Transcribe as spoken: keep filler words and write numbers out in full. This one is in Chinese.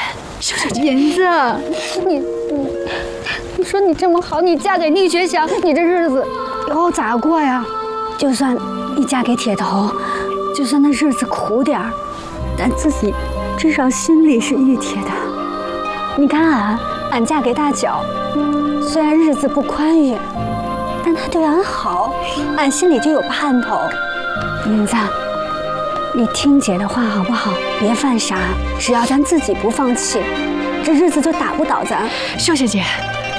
秀秀姐， 银子，你你你说你这么好，你嫁给宁学祥，你这日子以后咋过呀？就算你嫁给铁头，就算那日子苦点儿，但自己至少心里是熨帖的。你看俺，俺嫁给大脚，虽然日子不宽裕，但他对俺好，俺心里就有盼头。银子，你听姐的话好不好？别犯傻，只要咱自己不放弃，这日子就打不倒咱。 秀秀姐，